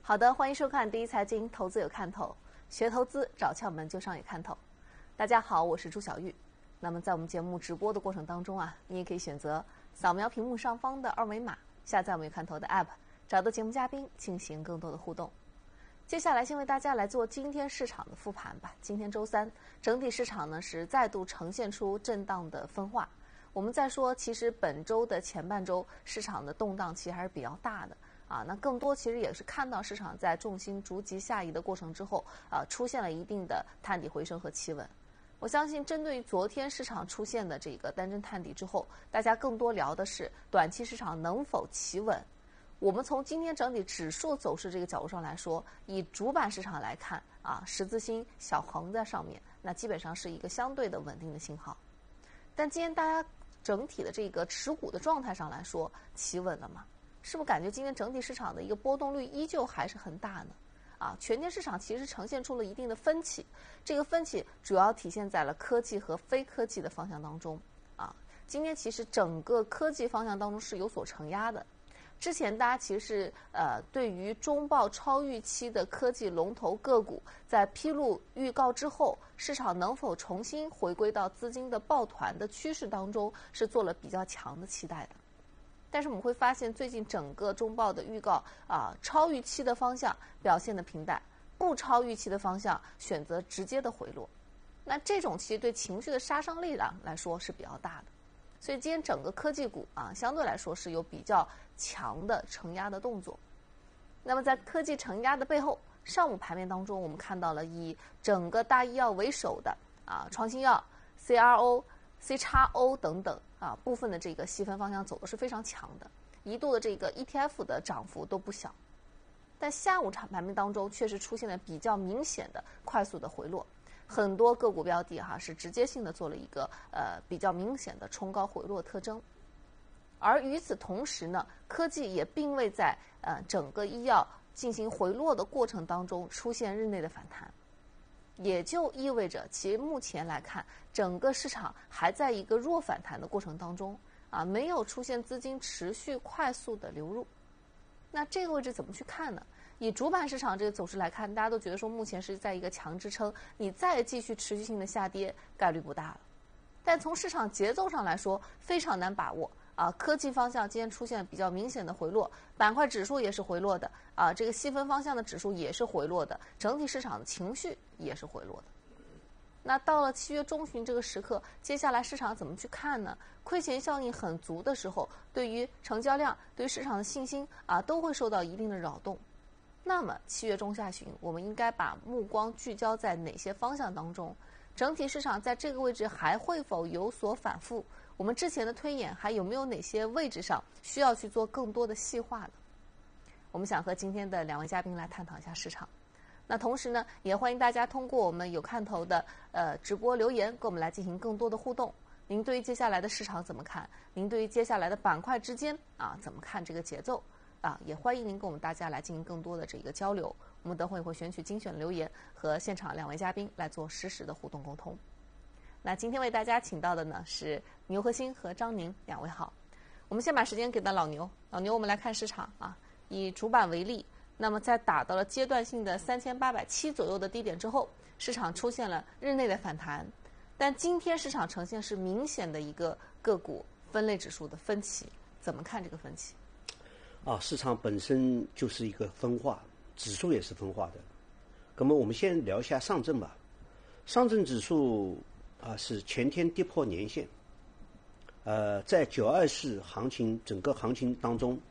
好的，欢迎收看第一财经投资有看头，学投资找窍门就上有看头。大家好，我是朱晓玉。那么在我们节目直播的过程当中啊，你也可以选择扫描屏幕上方的二维码，下载我们有看头的 App， 找到节目嘉宾进行更多的互动。接下来先为大家来做今天市场的复盘吧。今天周三，整体市场呢是再度呈现出震荡的分化。我们再说，其实本周的前半周市场的动荡其实还是比较大的啊。那更多其实也是看到市场在重心逐级下移的过程之后出现了一定的探底回升和企稳。我相信针对于昨天市场出现的这个单针探底之后，大家更多聊的是短期市场能否企稳。我们从今天整体指数走势这个角度上来说，以主板市场来看啊，十字星小横在上面，那基本上是一个相对的稳定的信号。但今天大家整体的这个持股的状态上来说，企稳了吗？是不是感觉今天整体市场的一个波动率依旧还是很大呢？啊，全天市场其实呈现出了一定的分歧，这个分歧主要体现在了科技和非科技的方向当中。啊，今天其实整个科技方向当中是有所承压的。之前大家其实是对于中报超预期的科技龙头个股，在披露预告之后，市场能否重新回归到资金的抱团的趋势当中，是做了比较强的期待的。但是我们会发现，最近整个中报的预告超预期的方向表现的平淡，不超预期的方向选择直接的回落。那这种其实对情绪的杀伤力来说是比较大的。所以今天整个科技股相对来说是有比较强的承压的动作。那么在科技承压的背后，上午盘面当中我们看到了以整个大医药为首的创新药、CRO、CXO 等等部分的这个细分方向走的是非常强的，一度的这个 ETF 的涨幅都不小。但下午盘面当中确实出现了比较明显的快速的回落。很多个股标的是直接性的做了一个比较明显的冲高回落特征，而与此同时呢，科技也并未在整个医药进行回落的过程当中出现日内的反弹，也就意味着其目前来看，整个市场还在一个弱反弹的过程当中没有出现资金持续快速的流入。那这个位置怎么去看呢？以主板市场这个走势来看，大家都觉得说目前是在一个强支撑，你再继续持续性的下跌概率不大了。但从市场节奏上来说，非常难把握科技方向今天出现比较明显的回落，板块指数也是回落的这个细分方向的指数也是回落的，整体市场的情绪也是回落的。那到了7月中旬这个时刻，接下来市场怎么去看呢？亏钱效应很足的时候，对于成交量、对于市场的信心都会受到一定的扰动。那么7月中下旬，我们应该把目光聚焦在哪些方向当中？整体市场在这个位置还会否有所反复？我们之前的推演还有没有哪些位置上需要去做更多的细化呢？我们想和今天的2位嘉宾来探讨一下市场。那同时呢，也欢迎大家通过我们有看头的直播留言，跟我们来进行更多的互动。您对于接下来的市场怎么看？您对于接下来的板块之间怎么看这个节奏？也欢迎您跟我们大家来进行更多的这个交流。我们等会会选取精选的留言和现场2位嘉宾来做实时的互动沟通。那今天为大家请到的呢是牛和鑫和张宁2位好。我们先把时间给到老牛，我们来看市场以主板为例，那么在打到了阶段性的3870左右的低点之后，市场出现了日内的反弹，但今天市场呈现是明显的一个个股分类指数的分歧，怎么看这个分歧？ 市场本身就是一个分化，指数也是分化的。那么我们先聊一下上证吧。上证指数是前天跌破年线，在924行情整个行情当中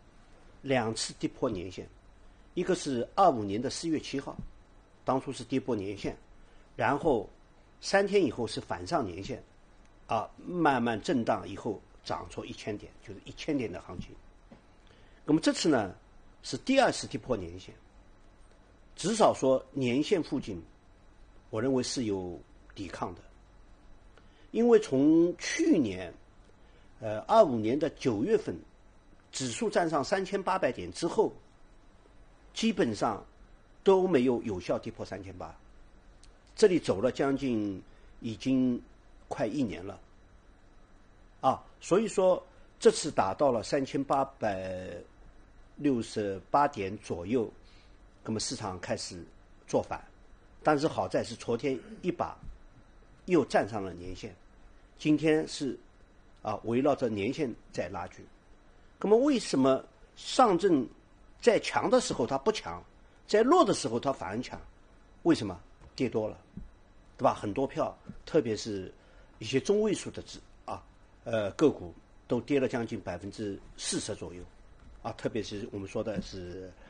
，2次跌破年线，一个是25年的4月7号，当初是跌破年线，然后3天以后是反上年线，慢慢震荡以后涨出1000点，就是1000点的行情。那么这次呢是第2次跌破年线，至少说年线附近我认为是有抵抗的。因为从去年25年的9月份指数站上3800点之后，基本上都没有有效跌破3800，这里走了将近已经快1年了所以说这次达到了3868点左右， 那么市场开始做反，但是好在是昨天一把又站上了年线，今天是围绕着年线在拉锯。那么为什么上证在强的时候它不强，在弱的时候它反而强？为什么？跌多了，对吧？很多票，特别是一些中位数的个股都跌了将近40%左右，特别是我们说的是